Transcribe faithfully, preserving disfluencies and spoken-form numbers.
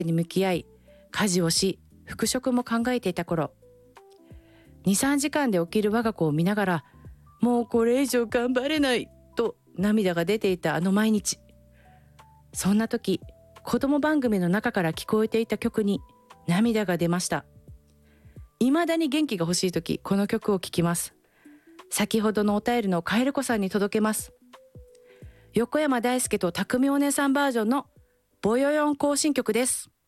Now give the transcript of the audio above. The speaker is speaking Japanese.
に向き合い、家事をし、復職も考えていた頃、に、さんじかんで起きる我が子を見ながら、もうこれ以上頑張れないと涙が出ていたあの毎日。そんな時、子供番組の中から聞こえていた曲に涙が出ました。未だに元気が欲しい時、この曲を聴きます。先ほどのお便りのカエル子さんに届けます。横山大輔と匠お姉さんバージョンのボヨヨン行進曲です。